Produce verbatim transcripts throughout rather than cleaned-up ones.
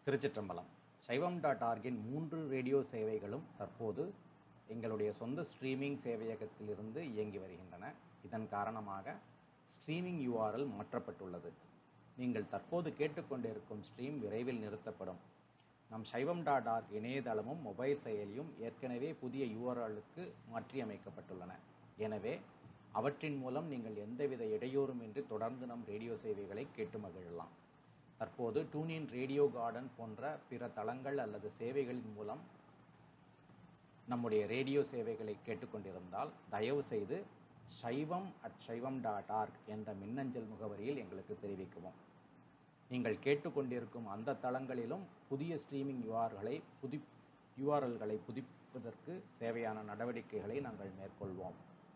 திருச்சிற்றம்பலம். சைவம் டாட் ஆர்கின் மூன்று ரேடியோ சேவைகளும் தற்போது எங்களுடைய சொந்த ஸ்ட்ரீமிங் சேவையகத்திலிருந்து இயங்கி வருகின்றன. இதன் காரணமாக ஸ்ட்ரீமிங் யூஆர்எல் மாற்றப்பட்டுள்ளது. நீங்கள் தற்போது கேட்டுக்கொண்டிருக்கும் ஸ்ட்ரீம் விரைவில் நிறுத்தப்படும். நம் சைவம் டாட் ஆர்க் இணையதளமும் மொபைல் செயலியும் ஏற்கனவே புதிய யூஆர்எல்லுக்கு மாற்றியமைக்கப்பட்டுள்ளன. எனவே அவற்றின் மூலம் நீங்கள் எந்தவித இடையூறுமின்றி தொடர்ந்து நம் ரேடியோ சேவைகளை கேட்டு மகிழலாம். தற்போது டூனின் ரேடியோ கார்டன் போன்ற பிற தளங்கள் அல்லது சேவைகளின் மூலம் நம்முடைய ரேடியோ சேவைகளை கேட்டுக்கொண்டிருந்தால் தயவு செய்து சைவம் அட் சைவம் டாட் ஆர்க் என்ற மின்னஞ்சல் முகவரியில் எங்களுக்கு தெரிவிக்கவும். நீங்கள் கேட்டுக்கொண்டிருக்கும் அந்த தளங்களிலும் புதிய ஸ்ட்ரீமிங் யூஆர்களை புதி யூஆர்எல்களை புதுப்பிப்பதற்கு தேவையான நடவடிக்கைகளை நாங்கள் மேற்கொள்வோம்.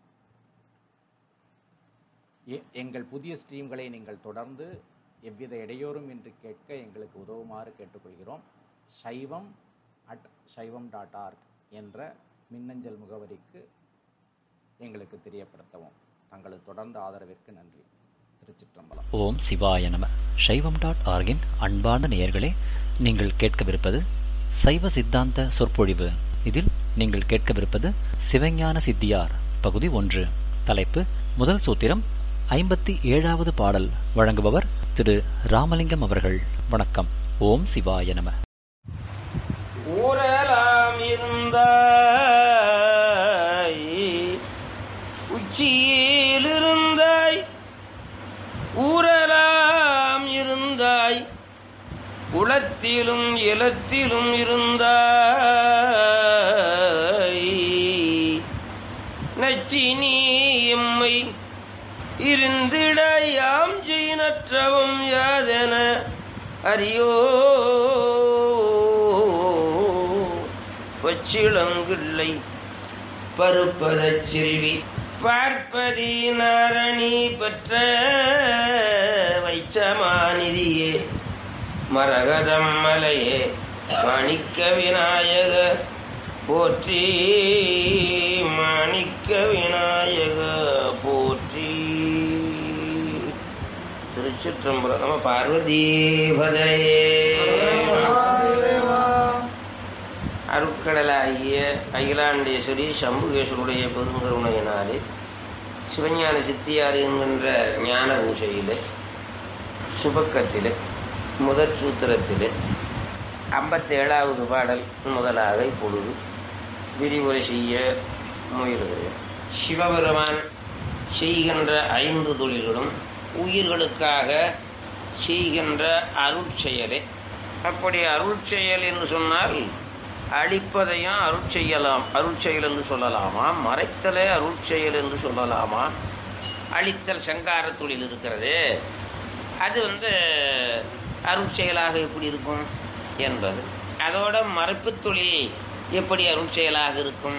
எங்கள் புதிய ஸ்ட்ரீம்களை நீங்கள் தொடர்ந்து எவ்வித இடையூறும் இன்றி கேட்க எங்களுக்கு உதவுமாறு கேட்டுக்கொள்கிறோம். சைவம் அட் சைவம் டாட் ஆர்க் என்ற மின்னஞ்சல் முகவரிக்கு எங்களுக்கு தெரியப்படுத்தவும். தங்களது தொடர்ந்த ஆதரவிற்கு நன்றி. திருச்சிற்றம்பலம். ஓம் சிவாய நம. சைவம் டாட் ஆர்கின் அன்பார்ந்த நேயர்களே, நீங்கள் கேட்கவிருப்பது சைவ சித்தாந்த சொற்பொழிவு. இதில் நீங்கள் கேட்கவிருப்பது சிவஞான சித்தியார் பகுதி ஒன்று. தலைப்பு முதல் சூத்திரம், ஐம்பத்தி ஏழாவது பாடல். வழங்குபவர் திரு ராமலிங்கம் அவர்கள். வணக்கம். ஓம் சிவாய நம. ஊரெலாம் இருந்தாய், உச்சியில் இருந்தாய், ஊரெலாம் இருந்தாய், உளத்திலும் இலத்திலும் இருந்தாய், நச்சினி எம்மை இருந்திட யாம் ஜெயினற்றவும் யாதென அறியோ பச்சிளங்கிள்ளை பருப்பதச் செல்வி பார்ப்பதி நாரணி பெற்ற வைச்சமாநிதியே மரகதம் மலையே மாணிக்க விநாயக போற்றி, மாணிக்க விநாயக போற்றி. திருச்சிற்றம்பலம். நம பார்வதீபதையே. அருட்கடலாகிய அகிலாண்டேஸ்வரி சம்புகேஸ்வருடைய பெருங்கருணையினாலே சிவஞான சித்தியார் என்கின்ற ஞான பூஷையிலே சுபக்கத்திலே முதற் சூத்திரத்திலே ஐம்பத்தேழாவது பாடல் முதலாக இப்பொழுது விரிவுரை செய்ய முயலுகிறேன். சிவபெருமான் செய்கின்ற ஐந்து தொழில்களும் உயிர்களுக்காக செய்கின்ற அருட்செயலே. அப்படி அருட்செயல் என்று சொன்னால் அழிப்பதையும் அருட்செய்யலாம், அருட்செயல் என்று சொல்லலாமா, மறைத்தலே அருட்செயல் என்று சொல்லலாமா, அழித்தல் சங்கார தொழில் இருக்கிறது, அது வந்து அருட்செயலாக எப்படி இருக்கும் என்பது, அதோட மறைப்பு தொழில் எப்படி அருட்செயலாக இருக்கும்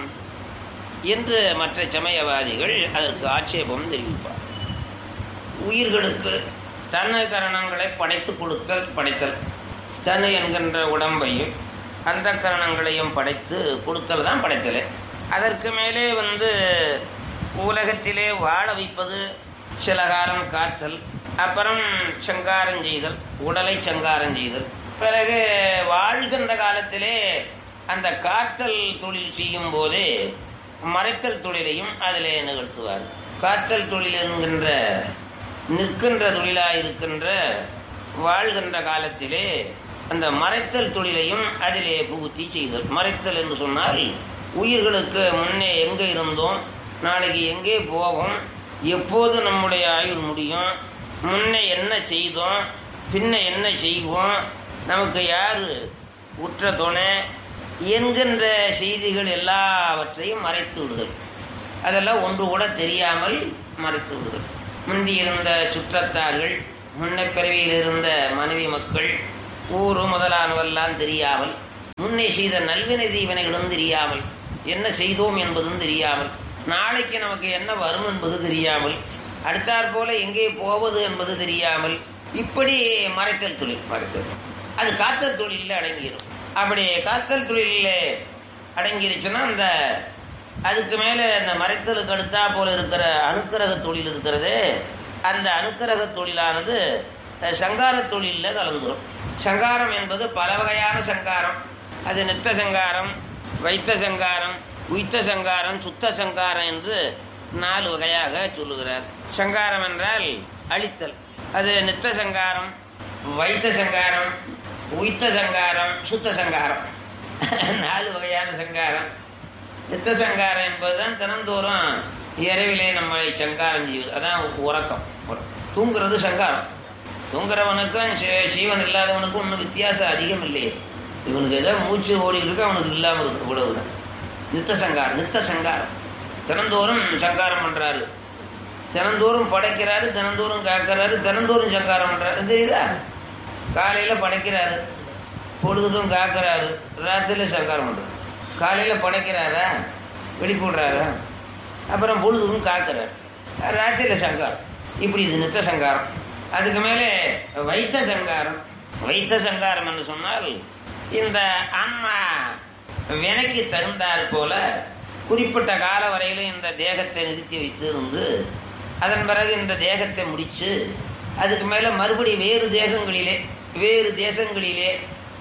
என்று மற்ற சமயவாதிகள் அதற்கு ஆட்சேபம் தெரிவிப்பார். உயிர்களுக்கு தன கரணங்களை படைத்து கொடுத்தல் படைத்தல், தனு என்கின்ற உடம்பையும் அந்த கரணங்களையும் படைத்து கொடுத்தல் தான் படைத்தல். அதற்கு மேலே வந்து உலகத்திலே வாழ வைப்பது, சில காலம் காத்தல், அப்புறம் சங்காரம் செய்தல், உடலை சங்காரம் செய்தல், பிறகு வாழ்கின்ற காலத்திலே அந்த காத்தல் தொழில் செய்யும் போதே மறைத்தல் தொழிலையும் அதிலே நிகழ்த்துவார். காத்தல் தொழில் என்கின்ற நிற்கின்ற தொழிலாயிருக்கின்ற வாழ்கின்ற காலத்திலே அந்த மறைத்தல் தொழிலையும் அதிலே புகுத்தி செய்தல். மறைத்தல் என்று சொன்னால் உயிர்களுக்கு முன்னே எங்கே இருந்தோம், நாளைக்கு எங்கே போவோம், எப்போது நம்முடைய ஆயுள் முடியும், முன்னே என்ன செய்தோம், பின்ன என்ன செய்வோம், நமக்கு யார் உற்ற துணை என்கின்ற செய்திகள் எல்லாவற்றையும் மறைத்து விடுதல். அதெல்லாம் ஒன்று கூட தெரியாமல் மறைத்து விடுதல். முந்தி இருந்த சுற்றத்தார்கள், முன்ன பிறவியில் இருந்த மனைவி மக்கள், ஊரு முதலானவெல்லாம் தெரியாமல், முன்னே செய்த நல்வினை தீவினைகளும் தெரியாமல், என்ன செய்தோம் என்பதும் தெரியாமல், நாளைக்கு நமக்கு என்ன வரும் என்பது தெரியாமல், அடுத்தாற் போல எங்கே போவது என்பது தெரியாமல், இப்படி மறைத்தல் தொழில். மறைத்தல் அது காத்தல் தொழிலில் அடங்கிடும். அப்படி காத்தல் தொழிலில் அடங்கிருச்சுன்னா அந்த அதுக்கு மேலே அந்த மறைத்தலுக்கு அடுத்தா போல இருக்கிற அனுக்கிரக தொழில் இருக்கிறது. அந்த அனுக்கிரக தொழிலானது சங்கார தொழிலில் கலந்துரும். சங்காரம் என்பது பல வகையான சங்காரம். அது நித்த சங்காரம், வைத்த சங்காரம், உய்த்த சங்காரம், சுத்த சங்காரம் என்று நாலு வகையாக சொல்லுகிறார். சங்காரம் என்றால் அழித்தல். அது நித்த சங்காரம், வைத்த சங்காரம், உய்த்த சங்காரம், சுத்த சங்காரம். நாலு வகையான சங்காரம். நித்த சங்காரம் என்பதுதான் தினந்தோறும் இரவிலே நம்மளை சங்காரம் செய்வது. அதான் உறக்கம். தூங்குறது சங்காரம். தூங்குறவனுக்கும் சீவன் இல்லாதவனுக்கும் ஒன்றும் வித்தியாசம் அதிகம் இல்லையே. இவனுக்கு ஏதோ மூச்சு ஓடிட்டு இருக்கு, அவனுக்கு இல்லாமல் இருக்கு, இவ்வளவுதான். நித்த சங்காரம். நித்த சங்காரம் தினந்தோறும் சங்காரம் பண்றாரு, தினந்தோறும் படைக்கிறாரு, தினந்தோறும் காக்கிறாரு, தினந்தோறும் சங்காரம் பண்றாரு. தெரியுதா? காலையில படைக்கிறாரு, பொழுதுக்கும் காக்கிறாரு, ராத்திரில சங்காரம் பண்றாரு. காலையில படைக்கிறாரா, வெளிப்பு விடுறாரா, அப்புறம் பொழுதுக்கும் காக்கிறாரு, ராத்திரில சங்காரம். இப்படி இது நித்த சங்காரம். அதுக்கு மேலே வைத்த சங்காரம். வைத்த சங்காரம் என்று சொன்னால் இந்த ஆன்மா வினைக்கு தகுந்தாற் போல குறிப்பிட்ட கால வரையில இந்த தேகத்தை நிறுத்தி வைத்து இருந்து அதன் பிறகு இந்த தேகத்தை முடிச்சு அதுக்கு மேல மறுபடி வேறு தேகங்களிலே வேறு தேசங்களிலே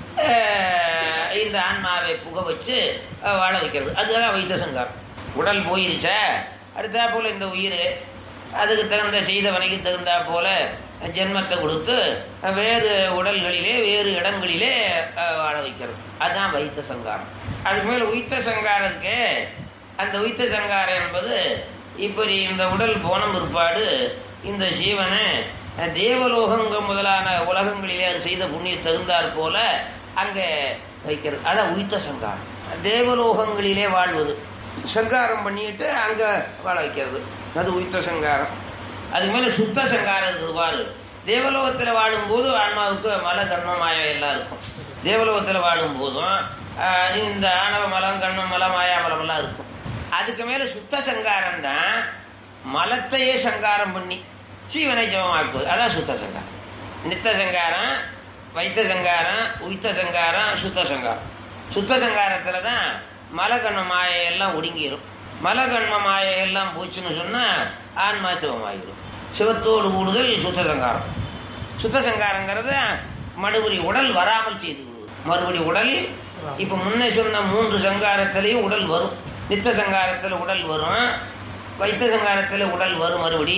இந்த ஆன்மாவை புக வச்சு வாழ வைக்கிறது. அதுதான் வைத்த சங்காரம். உடல் போயிருச்சா அடுத்தா போல இந்த உயிர் அதுக்கு தகுந்த செய்தவனைக்கு தகுந்தா போல ஜென்மத்தை கொடுத்து வேறு உடல்களிலே வேறு இடங்களிலே வாழ வைக்கிறது. அதுதான் வைத்த சங்காரம். அதுக்கு மேல உய்த்த சங்காரம் இருக்கு. அந்த உய்த்த சங்காரம் என்பது இப்படி இந்த உடல் போன பிற்பாடு இந்த ஜீவனை தேவலோகங்க முதலான உலகங்களிலே அது செய்த புண்ணிய தகுந்தாற் போல அங்கே வைக்கிறது. அதான் உய்த்த சங்காரம். தேவலோகங்களிலே வாழ்வது, சங்காரம் பண்ணிட்டு அங்க வாழ வைக்கிறது, அது உய்த்த சங்காரம். அதுக்கு மேல சுத்த சங்காரம் இருக்குது பாரு. தேவலோகத்தில் வாழும்போது ஆன்மாவுக்கு மல கண்மம் மாயா எல்லாம் இருக்கும். தேவலோகத்தில் வாழும் போதும் இந்த ஆணவ மலம் கண்ம மலம் மாயா மலம் எல்லாம் இருக்கும். அதுக்கு மேல சுத்த சங்காரம் தான் மலத்தையே சங்காரம் பண்ணி சீவனை ஜபமாக்குவது. அதான் சுத்த சங்காரம். நித்த சங்காரம், வைத்த சங்காரம், உய்த்த சங்காரம், சுத்த சங்காரம். சுத்த சங்காரத்துல தான் மலகண்ம மாயையெல்லாம் ஒடுங்கிடும். மலகண்ம மாயையெல்லாம் போச்சுன்னு சொன்னா ஆன்மா சிவமாகிடும். சிவத்தோடு கூடுதல் சுத்த சங்காரம். சுத்த சங்காரங்கிறது மறுபடி உடல் வராமல் செய்து விடுவது. மறுபடி உடல் இப்ப முன்னே சொன்ன மூன்று சங்காரத்திலையும் உடல் வரும். நித்த சங்காரத்தில் உடல் வரும், வைத்த சங்காரத்தில் உடல் வரும், மறுபடி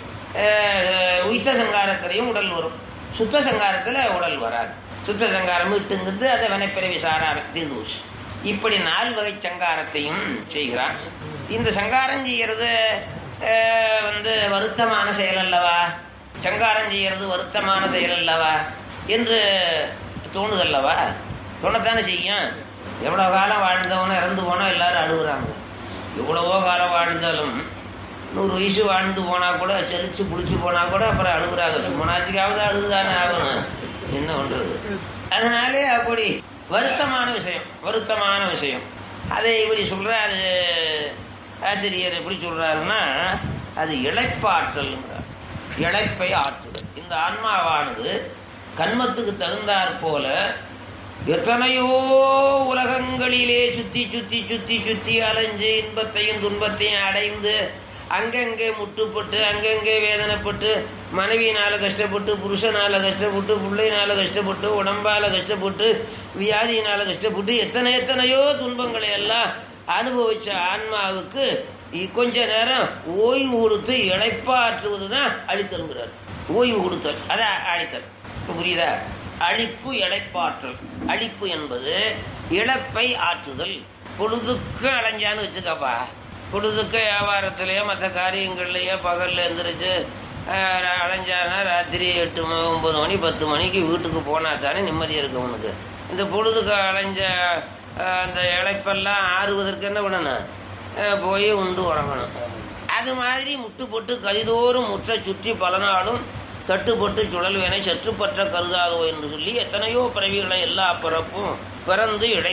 உய்த்த சங்காரத்திலையும் உடல் வரும். சுத்த சங்காரத்தில் உடல் வராது. சுத்த சங்காரம் விட்டுங்கிறது அதை வினைப்பிறவி சாராக தீர்ந்து. இப்படி நாலு வகை சங்காரத்தையும் செய்கிறான். இந்த சங்காரம் செய்யறது வந்து வருத்தமான செயல் அல்லவா, சங்காரம் செய்யறது வருத்தமான செயல் அல்லவா என்று தோணுதல்லவா? தோணத்தானே செய்யும். எவ்வளோ காலம் வாழ்ந்தவனும் இறந்து போனால் எல்லாரும் அழுகுறாங்க. எவ்வளவோ காலம் வாழ்ந்தாலும் நூறு வயசு வாழ்ந்து போனால் கூட செலிச்சு பிடிச்சி போனால் கூட அப்புறம் அழுகுறாங்க. சும்மனாச்சுக்காவது அழுதுதானே ஆகணும், என்ன பண்ணுறது? அதனாலே அப்படி வருத்தமான விஷயம், வருத்தமான விஷயம். அதை இப்படி சொல்றாரு ஆசிரியர். எப்படி சொல்றாருன்னா அது இழைப்பாற்றல்ங்கிறார். இழைப்பை ஆற்றுதல். இந்த ஆன்மாவானது கண்மத்துக்கு தகுந்தாற் போல எத்தனையோ உலகங்களிலே சுத்தி சுத்தி சுத்தி சுத்தி அலைஞ்சு இன்பத்தையும் துன்பத்தையும் அடைந்து அங்கங்கே முட்டுப்பட்டு அங்கங்கே வேதனைப்பட்டு மனைவியினால கஷ்டப்பட்டு புருஷனால கஷ்டப்பட்டு பிள்ளையினால கஷ்டப்பட்டு உடம்பால கஷ்டப்பட்டு வியாதியினால கஷ்டப்பட்டு எத்தனை எத்தனையோ துன்பங்களை எல்லாம் அனுபவிச்ச ஆன்மாவுக்கு கொஞ்ச நேரம் ஓய்வு கொடுத்து இழைப்பாற்றுவதுதான் அழித்தல்கிறார். ஓய்வு கொடுத்தல் அதான் அழித்தல். இப்ப புரியுதா? அழிப்பு இழைப்பாற்றல். அழிப்பு என்பது இழப்பை ஆற்றுதல். பொழுதுக்கு அலைஞ்சான்னு வச்சுக்கப்பா, பொழுதுக்கு வியாபாரத்திலேயோ மற்ற காரியங்கள்லையோ பகல்ல எந்திரிச்சு அலைஞ்சானா ராத்திரி எட்டு ஒன்பது மணி பத்து மணிக்கு வீட்டுக்கு போனா தானே நிம்மதியாக இருக்கு அவனுக்கு. இந்த பொழுதுக்கு அலைஞ்ச அந்த இழைப்பெல்லாம் ஆறுவதற்கு என்ன பண்ணணும்? போய் உண்டு உறங்கணும். அது மாதிரி முட்டு போட்டு கரிதோறும் முற்ற சுற்றி பல நாளும் தட்டுப்பட்டு சுழல்வேனை சற்றுப்பற்ற கருதாதோ என்று சொல்லி எத்தனையோ பிறவிகளை எல்லா பிறப்பும் பிறந்து இடை